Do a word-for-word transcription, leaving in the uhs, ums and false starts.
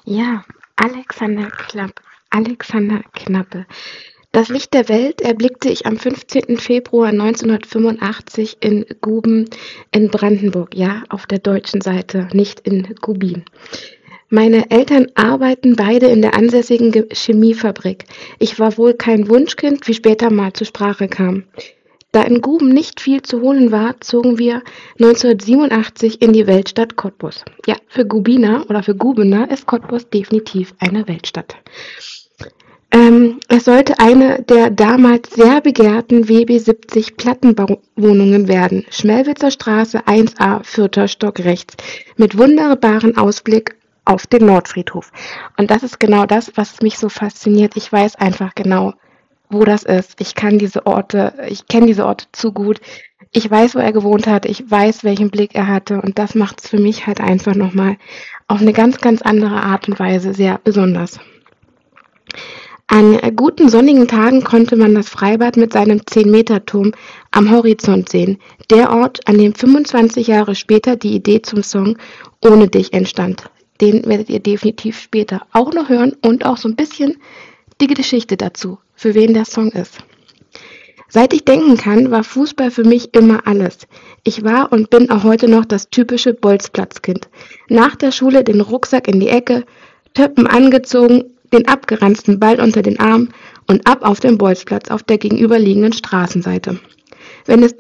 Ja, Alexander Klapp. Alexander Knappe. Das Licht der Welt erblickte ich am fünfzehnten Februar neunzehnhundertfünfundachtzig in Guben in Brandenburg, ja, auf der deutschen Seite, nicht in Gubin. Meine Eltern arbeiten beide in der ansässigen Ge- Chemiefabrik. Ich war wohl kein Wunschkind, wie später mal zur Sprache kam. Da in Guben nicht viel zu holen war, zogen wir neunzehnhundertsiebenundachtzig in die Weltstadt Cottbus. Ja, für Gubiner oder für Gubener ist Cottbus definitiv eine Weltstadt. Ähm, es sollte eine der damals sehr begehrten W B siebzig Plattenbauwohnungen werden. Schmelwitzer Straße eins a, vierter Stock rechts, mit wunderbaren Ausblick auf den Nordfriedhof. Und das ist genau das, was mich so fasziniert. Ich weiß einfach genau, wo das ist. Ich kann diese Orte, ich kenne diese Orte zu gut. Ich weiß, wo er gewohnt hat. Ich weiß, welchen Blick er hatte. Und das macht es für mich halt einfach nochmal auf eine ganz, ganz andere Art und Weise sehr besonders. An guten sonnigen Tagen konnte man das Freibad mit seinem zehn-Meter-Turm am Horizont sehen. Der Ort, an dem fünfundzwanzig Jahre später die Idee zum Song Ohne dich entstand. Den werdet ihr definitiv später auch noch hören und auch so ein bisschen die Geschichte dazu, für wen der Song ist. Seit ich denken kann, war Fußball für mich immer alles. Ich war und bin auch heute noch das typische Bolzplatzkind. Nach der Schule den Rucksack in die Ecke, Töppen angezogen, den abgeranzten Ball unter den Arm und ab auf den Bolzplatz auf der gegenüberliegenden Straßenseite. Wenn es